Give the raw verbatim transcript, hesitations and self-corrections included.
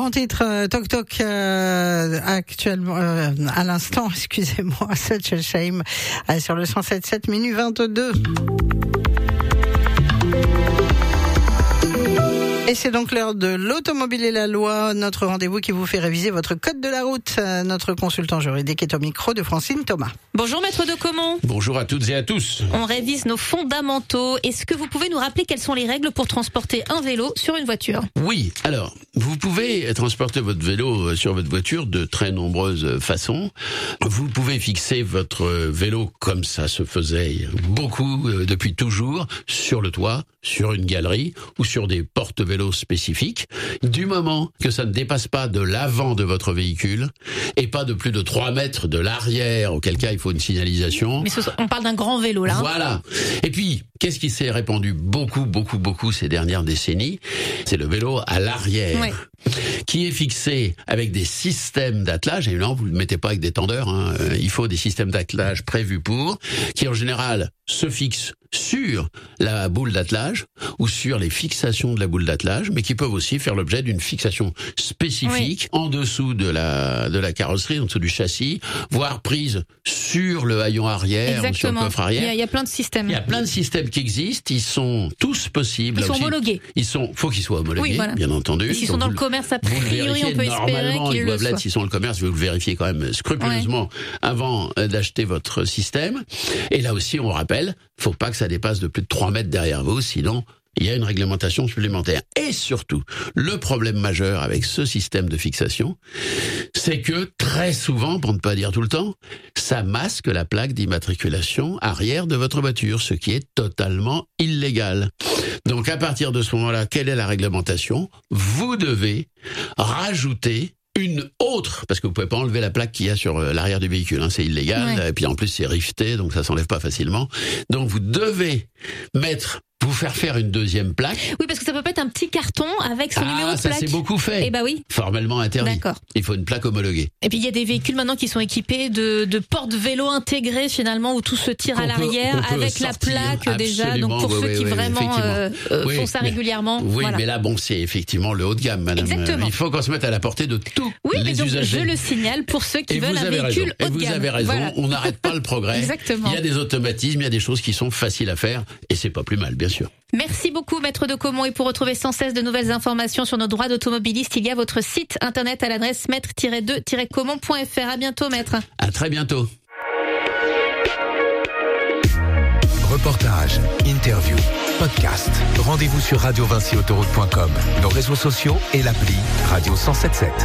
en titre, euh, Toc Toc, euh, actuellement, euh, à l'instant, excusez-moi, Such a Shame, euh, sur le cent sept virgule sept, minute vingt-deux. Et c'est donc l'heure de l'automobile et la loi, notre rendez-vous qui vous fait réviser votre code de la route. Euh, notre consultant juridique est au micro de Francine Thomas. Bonjour Maître de Caumont. Bonjour à toutes et à tous. On révise nos fondamentaux. Est-ce que vous pouvez nous rappeler quelles sont les règles pour transporter un vélo sur une voiture ? Oui, alors, vous pouvez transporter votre vélo sur votre voiture de très nombreuses façons. Vous pouvez fixer votre vélo comme ça se faisait beaucoup euh, depuis toujours, sur le toit, sur une galerie ou sur des porte-vélos spécifiques, du moment que ça ne dépasse pas de l'avant de votre véhicule et pas de plus de trois mètres de l'arrière, auquel cas il faut une signalisation. Mais ce, on parle d'un grand vélo là. Hein. Voilà. Et puis, qu'est-ce qui s'est répandu beaucoup, beaucoup, beaucoup ces dernières décennies ? C'est le vélo à l'arrière. Ouais. Qui est fixé avec des systèmes d'attelage. Et là, vous ne le mettez pas avec des tendeurs. Hein. Il faut des systèmes d'attelage prévus pour, qui en général se fixent sur la boule d'attelage ou sur les fixations de la boule d'attelage, mais qui peuvent aussi faire l'objet d'une fixation spécifique oui. en dessous de la de la carrosserie, en dessous du châssis, voire prise sur le haillon arrière Exactement. ou sur le coffre arrière. Il y, a, il y a plein de systèmes. Il y a plein de systèmes qui existent. Ils sont tous possibles. Ils sont aussi. homologués. Ils sont, faut qu'ils soient homologués, oui, voilà. bien entendu. Et s'ils sont dans le commerce, a priori, on peut espérer qu'ils ils le doivent l'être. soient. S'ils sont dans le commerce, vous le vérifiez quand même scrupuleusement ouais. avant d'acheter votre système. Et là aussi, on rappelle, faut pas que ça dépasse de plus de trois mètres derrière vous, sinon il y a une réglementation supplémentaire. Et surtout, le problème majeur avec ce système de fixation, c'est que très souvent, pour ne pas dire tout le temps, ça masque la plaque d'immatriculation arrière de votre voiture, ce qui est totalement illégal. Donc à partir de ce moment-là, quelle est la réglementation ? Vous devez rajouter une autre, parce que vous pouvez pas enlever la plaque qu'il y a sur l'arrière du véhicule, hein, c'est illégal, ouais. et puis en plus c'est rifté, donc ça s'enlève pas facilement. Donc vous devez mettre, vous faire faire une deuxième plaque. Oui, parce que ça peut pas être un petit carton avec son ah, numéro de ça plaque. C'est beaucoup fait. Eh ben oui. Formellement interdit. D'accord. Il faut une plaque homologuée. Et puis il y a des véhicules maintenant qui sont équipés de, de porte-vélo intégrés finalement où tout se tire qu'on à l'arrière peut, avec la plaque déjà. Donc pour oui, ceux oui, qui oui, vraiment euh, oui, font ça mais, régulièrement. Oui, voilà. mais là bon, c'est effectivement le haut de gamme, madame. Exactement. Il faut qu'on se mette à la portée de tous oui, les mais donc, usagers. Je le signale pour ceux qui et veulent un véhicule raison. haut de gamme. Et vous avez raison. Voilà. On n'arrête pas le progrès. Exactement. Il y a des automatismes, il y a des choses qui sont faciles à faire et c'est pas plus mal, bien sûr. Merci beaucoup, Maître de Caumont. Et pour retrouver sans cesse de nouvelles informations sur nos droits d'automobiliste, il y a votre site internet à l'adresse maître tiret deux tiret caumont point f r. À bientôt, Maître. À très bientôt. Reportage, interview, podcast. Rendez-vous sur radio vinci autoroute point com, nos réseaux sociaux et l'appli Radio cent sept sept.